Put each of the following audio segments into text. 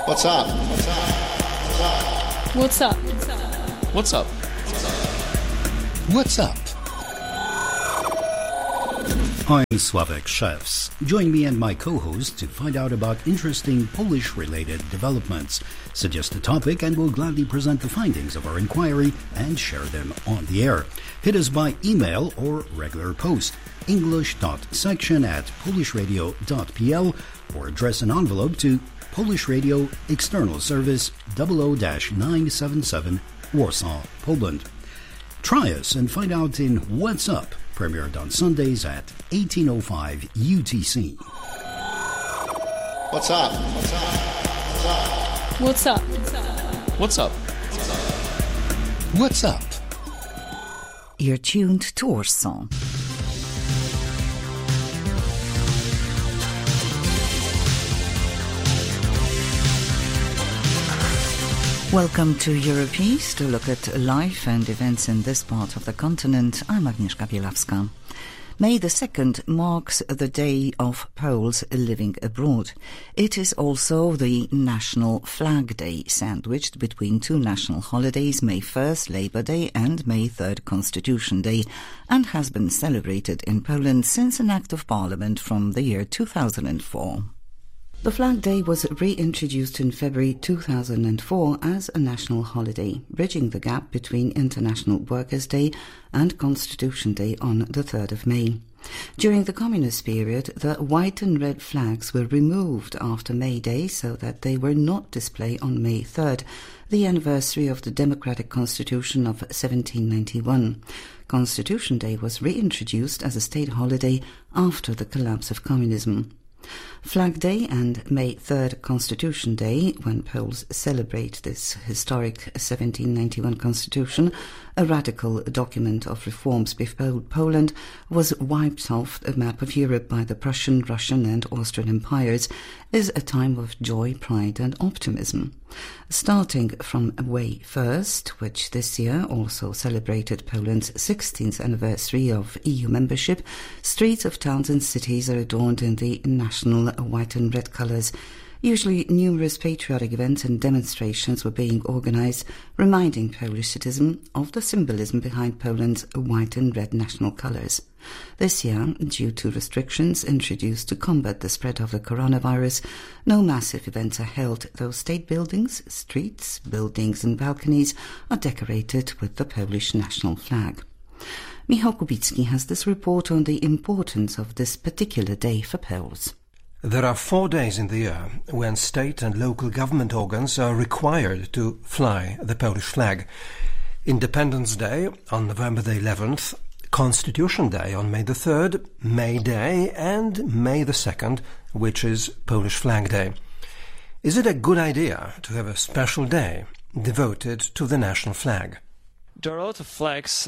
What's up? What's up? What's up? What's up? I'm Sławek Szewc. Join me and my co-host to find out about interesting Polish-related developments. Suggest a topic and we'll gladly present the findings of our inquiry and share them on the air. Hit us by email or regular post, english.section@polishradio.pl, or address an envelope to Polish Radio, External Service 00-977, Warsaw, Poland. Try us and find out in What's Up, premiered on Sundays at 18:05 UTC. What's up? What's up? What's up? What's up? You're tuned to Warsaw. Welcome to Europeast, to look at life and events in this part of the continent. I'm Agnieszka Bielawska. May the 2nd marks the Day of Poles Living Abroad. It is also the National Flag Day, sandwiched between two national holidays, May 1st, Labour Day, and May 3rd, Constitution Day, and has been celebrated in Poland since an Act of Parliament from the year 2004. The Flag Day was reintroduced in February 2004 as a national holiday, bridging the gap between International Workers' Day and Constitution Day on the 3rd of May. During the Communist period, the white and red flags were removed after May Day so that they were not displayed on May 3rd, the anniversary of the Democratic Constitution of 1791. Constitution Day was reintroduced as a state holiday after the collapse of communism. Flag Day and May 3rd Constitution Day, when Poles celebrate this historic 1791 constitution, a radical document of reforms before Poland was wiped off the map of Europe by the Prussian, Russian and Austrian empires, is a time of joy, pride and optimism. Starting from May 1st, which this year also celebrated Poland's 16th anniversary of EU membership, streets of towns and cities are adorned in the national white and red colours. Usually numerous patriotic events and demonstrations were being organised, reminding Polish citizens of the symbolism behind Poland's white and red national colours. This year, due to restrictions introduced to combat the spread of the coronavirus, no massive events are held, though state buildings, streets, buildings and balconies are decorated with the Polish national flag. Michał Kubicki has this report on the importance of this particular day for Poles. There are 4 days in the year when state and local government organs are required to fly the Polish flag. Independence Day on November the 11th, Constitution Day on May the 3rd, May Day and May the 2nd, which is Polish Flag Day. Is it a good idea to have a special day devoted to the national flag? There are a lot of flags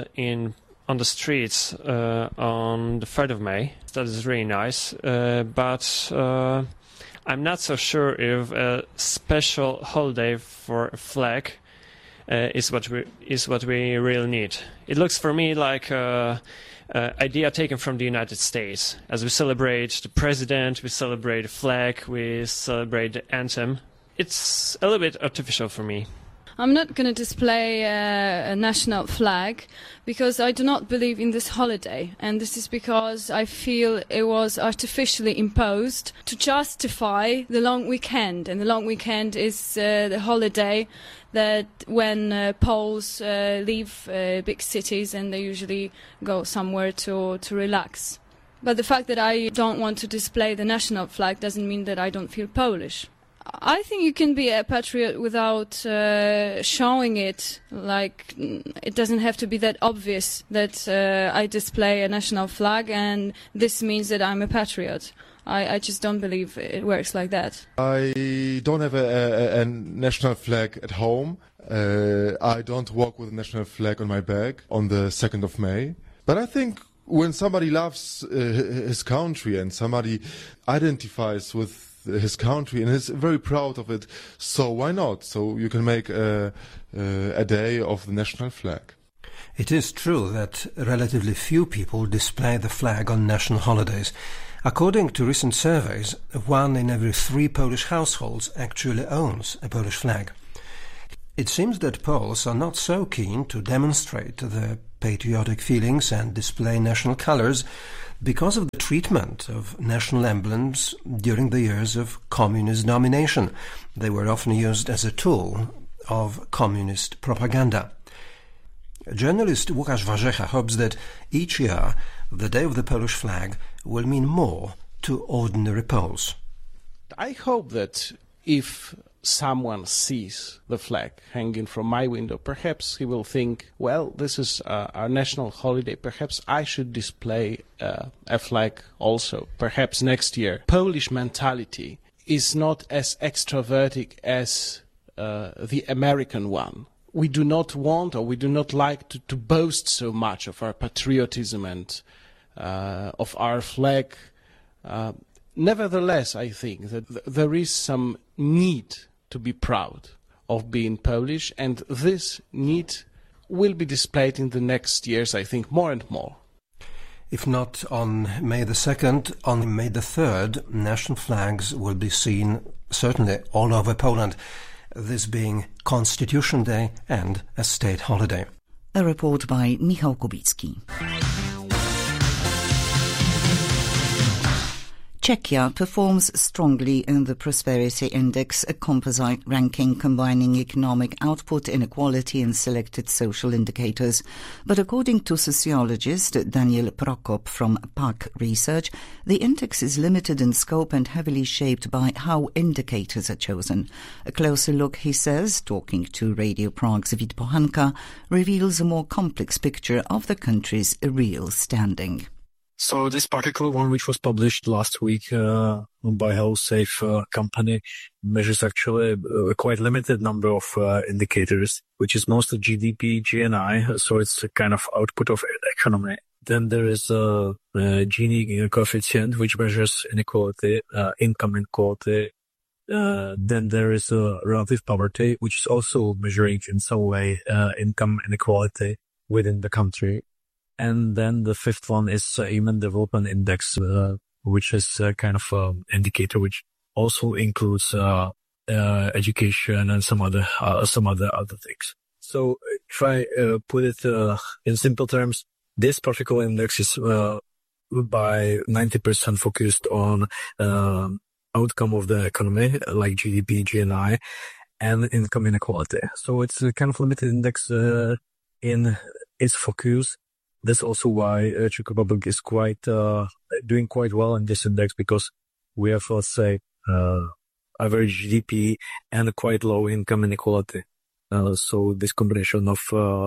on the streets on the 3rd of May. That is really nice, but I'm not so sure if a special holiday for a flag is what we really need. It looks for me like an idea taken from the United States. As we celebrate the president, we celebrate the flag, we celebrate the anthem. It's a little bit artificial for me. I'm not going to display a national flag because I do not believe in this holiday, and this is because I feel it was artificially imposed to justify the long weekend, and the long weekend is the holiday that when Poles leave big cities and they usually go somewhere to relax. But the fact that I don't want to display the national flag doesn't mean that I don't feel Polish. I think you can be a patriot without showing it. Like, it doesn't have to be that obvious that I display a national flag and this means that I'm a patriot. I just don't believe it works like that. I don't have a national flag at home. I don't walk with a national flag on my back on the 2nd of May. But I think when somebody loves his country and somebody identifies with his country and is very proud of it, so why not? So you can make a day of the national flag. It is true that relatively few people display the flag on national holidays. According to recent surveys, 1 in every 3 Polish households actually owns a Polish flag. It seems that Poles are not so keen to demonstrate their patriotic feelings and display national colors because of the treatment of national emblems during the years of communist domination. They were often used as a tool of communist propaganda. Journalist Łukasz Warzecha hopes that each year the Day of the Polish Flag will mean more to ordinary Poles. I hope that if someone sees the flag hanging from my window, perhaps he will think, well, this is our national holiday, perhaps I should display a flag also, perhaps next year. Polish mentality is not as extrovertic as the American one. We do not want, or we do not like to boast so much of our patriotism and of our flag. Nevertheless, I think that there is some need to be proud of being Polish, and this need will be displayed in the next years, I think, more and more. If not on May the 2nd, on May the 3rd, national flags will be seen certainly all over Poland, this being Constitution Day and a state holiday. A report by Michał Kubicki. Czechia performs strongly in the Prosperity Index, a composite ranking combining economic output, inequality and selected social indicators. But according to sociologist Daniel Prokop from PAK Research, the index is limited in scope and heavily shaped by how indicators are chosen. A closer look, he says, talking to Radio Prague's Vít Pochanka, reveals a more complex picture of the country's real standing. So this particular one, which was published last week by HouseSafe company, measures actually a quite limited number of indicators, which is mostly GDP, GNI, so it's a kind of output of economy. Then there is a Gini coefficient, which measures inequality, income inequality. Then there is a relative poverty, which is also measuring in some way income inequality within the country. And then the fifth one is Human Development Index, which is a kind of indicator which also includes education and some other things. So try put it in simple terms. This particular index is by 90% focused on outcome of the economy, like GDP, GNI, and income inequality. So it's a kind of limited index in its focus. That's also why Czech Republic is doing quite well in this index, because we have, let's say, average GDP and quite low income inequality. So this combination of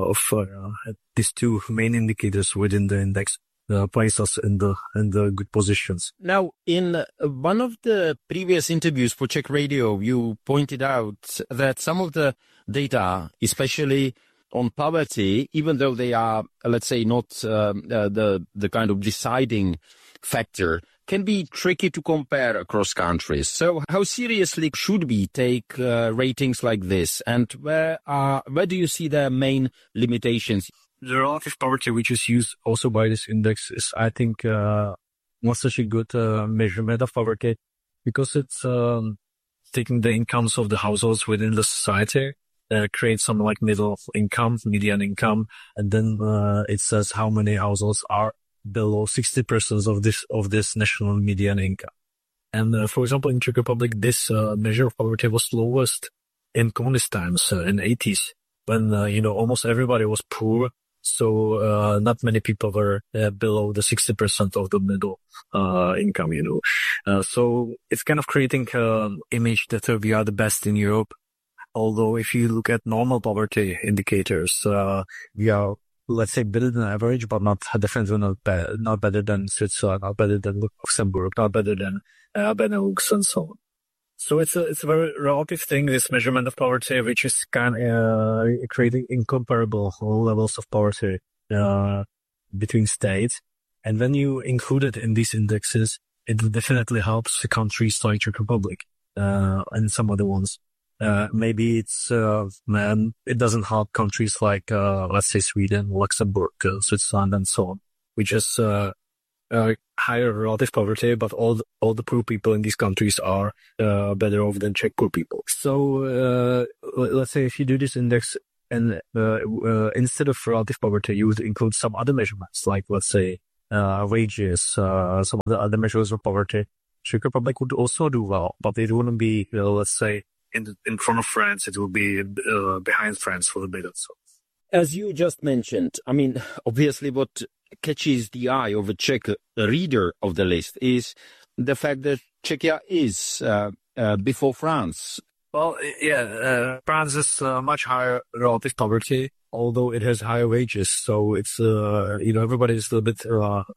these two main indicators within the index place us in the good positions. Now, in one of the previous interviews for Czech Radio, you pointed out that some of the data, especially on poverty, even though they are, let's say, not the kind of deciding factor, can be tricky to compare across countries. So how seriously should we take ratings like this? And where do you see the main limitations? The relative poverty, which is used also by this index, is, I think, not such a good measurement of poverty, because it's taking the incomes of the households within the society, create some like middle income, median income, and then it says how many households are below 60% of this national median income. And for example, in Czech Republic, this measure of poverty was lowest in communist times, in 80s, when almost everybody was poor. So not many people were below the 60% of the middle income. So it's kind of creating an image that we are the best in Europe. Although if you look at normal poverty indicators, we are, let's say, better than average, but definitely not better than Switzerland, not better than Luxembourg, not better than Benelux and so on. So it's a very relative thing, this measurement of poverty, which is kind of creating incomparable levels of poverty between states. And when you include it in these indexes, it definitely helps the countries like Czech Republic and some other ones. Maybe it doesn't help countries like, let's say, Sweden, Luxembourg, Switzerland, and so on, which is higher relative poverty, but all the poor people in these countries are better off than Czech poor people. So let's say if you do this index and instead of relative poverty, you would include some other measurements, like let's say wages, some of the other measures of poverty. Czech Republic would also do well, but it wouldn't be, let's say, in front of France. It would be behind France for a bit or so. As you just mentioned, I mean, obviously what catches the eye of a Czech reader of the list is the fact that Czechia is before France. Well, yeah, France is much higher relative poverty, although it has higher wages. So it's, everybody is a little bit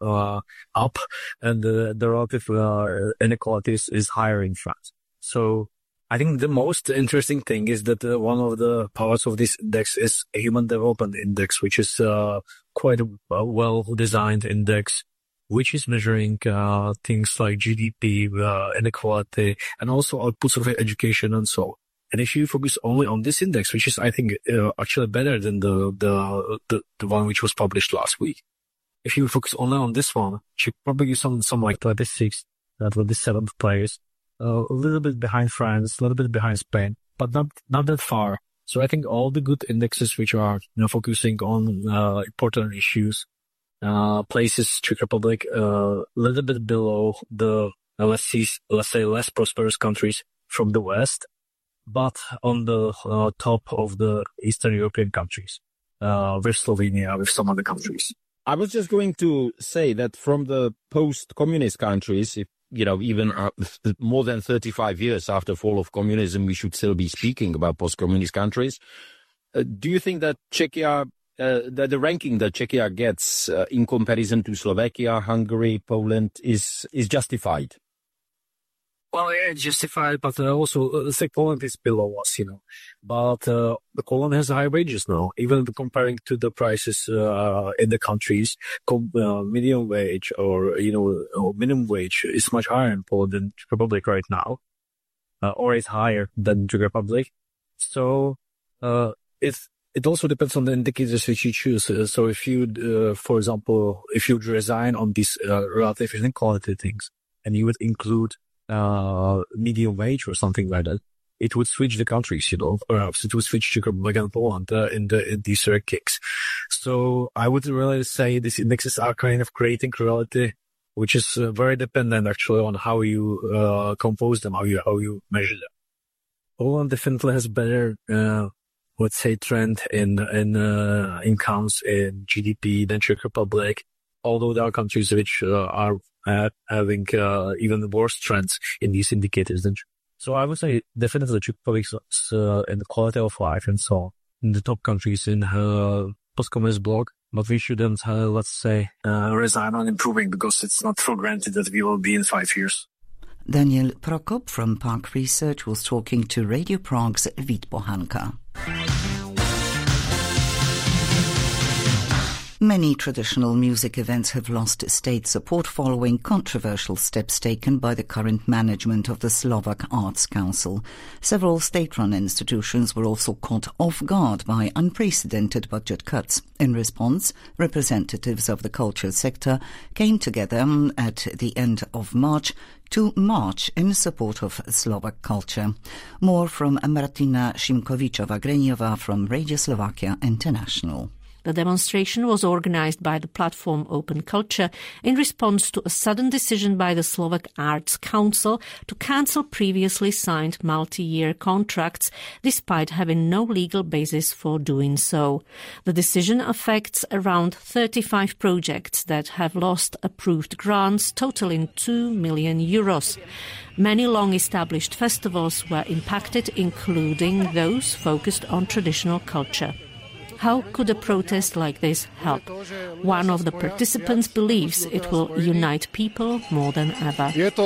up, and the relative inequalities is higher in France. So I think the most interesting thing is that one of the parts of this index is a Human Development Index, which is quite a well-designed index, which is measuring things like GDP, inequality, and also outputs of education and so on. And if you focus only on this index, which is, I think, actually better than the one which was published last week. If you focus only on this one, you probably use some like 26, 27th place, a little bit behind France, a little bit behind Spain, but not that far. So I think all the good indexes which are, focusing on important issues, places Czech Republic a little bit below the, let's say, less prosperous countries from the West, but on the top of the Eastern European countries, with Slovenia, with some other countries. I was just going to say that from the post-communist countries, if, even more than 35 years after fall of communism, we should still be speaking about post-communist countries. Do you think that Czechia, the ranking that Czechia gets in comparison to Slovakia, Hungary, Poland is justified? Well, yeah, it's justified, but also, let's say Poland is below us, But the Poland has high wages now, even comparing to the prices in the countries. Medium wage or minimum wage is much higher in Poland than Czech Republic right now, or is higher than Czech Republic. So it also depends on the indicators which you choose. So if you, for example, if you resign on these relative inequality things, and you would include medium wage or something like that, it would switch the countries, perhaps it would switch Czech Republic and Poland in these rankings. So I would really say these indexes are kind of creating reality, which is very dependent actually on how you compose them, how you measure them. Poland definitely has better, let's say, trend in incomes, in GDP than Czech Republic, although there are countries which are having even worse trends in these indicators than. So I would say definitely Czech Republic is in the quality of life and so on in the top countries in post-communist bloc, but we shouldn't, let's say, resign on improving, because it's not for granted that we will be in 5 years. Daniel Prokop from Park Research was talking to Radio Prague's Vít Pohanka. Many traditional music events have lost state support following controversial steps taken by the current management of the Slovak Arts Council. Several state-run institutions were also caught off guard by unprecedented budget cuts. In response, representatives of the culture sector came together at the end of March to march in support of Slovak culture. More from Martina Šimkovičová-Greňová from Radio Slovakia International. The demonstration was organized by the platform Open Culture in response to a sudden decision by the Slovak Arts Council to cancel previously signed multi-year contracts, despite having no legal basis for doing so. The decision affects around 35 projects that have lost approved grants totaling €2 million. Many long-established festivals were impacted, including those focused on traditional culture. How could a protest like this help? One of the participants believes it will unite people more than ever. It's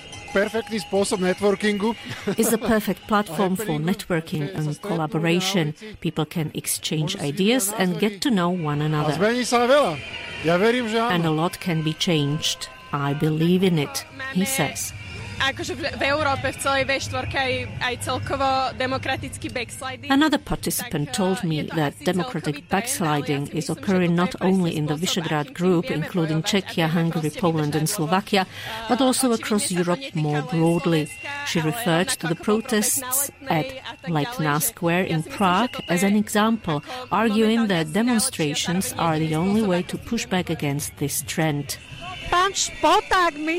a perfect platform for networking and collaboration. People can exchange ideas and get to know one another. And a lot can be changed. I believe in it, he says. Another participant told me that democratic backsliding is occurring not only in the Visegrad Group, including Czechia, Hungary, Poland and Slovakia, but also across Europe more broadly. She referred to the protests at Letná Square in Prague as an example, arguing that demonstrations are the only way to push back against this trend.